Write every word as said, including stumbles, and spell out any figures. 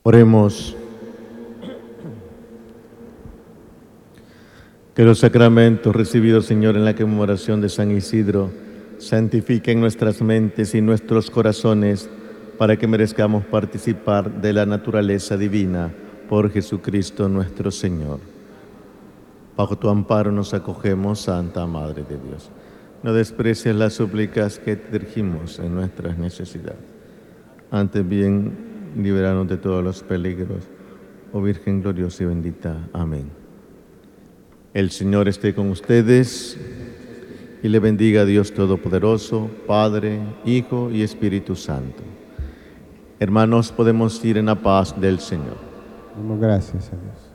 Oremos. Que los sacramentos recibidos, Señor, en la conmemoración de San Isidro, santifiquen nuestras mentes y nuestros corazones para que merezcamos participar de la naturaleza divina por Jesucristo nuestro Señor. Bajo tu amparo nos acogemos, Santa Madre de Dios. No desprecies las súplicas que te dirigimos en nuestras necesidades. Antes bien, líbranos de todos los peligros, oh Virgen gloriosa y bendita. Amén. El Señor esté con ustedes y le bendiga Dios Todopoderoso, Padre, Hijo y Espíritu Santo. Hermanos, podemos ir en la paz del Señor. Damos gracias a Dios.